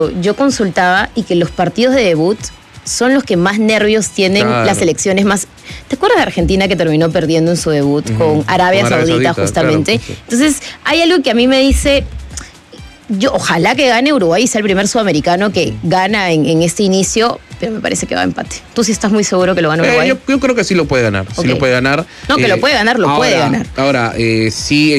Yo consultaba y que los partidos de debut son los que más nervios tienen, Claro. las selecciones más... ¿Te acuerdas de Argentina que terminó perdiendo en su debut con Arabia Saudita justamente? Claro, sí. Entonces, hay algo que a mí me dice... Yo ojalá que gane Uruguay y sea el primer sudamericano que gana en este inicio, pero me parece que va a empate. ¿Tú sí estás muy seguro que lo gana Uruguay? Yo creo que sí lo puede ganar. Ok. Sí lo puede ganar. No, que lo puede ganar, lo puede ganar. Ahora, sí...